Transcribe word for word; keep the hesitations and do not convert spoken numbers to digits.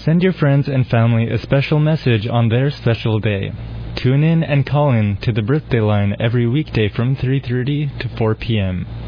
Send your friends and family a special message on their special day. Tune in and call in to the birthday line every weekday from three thirty to four p.m.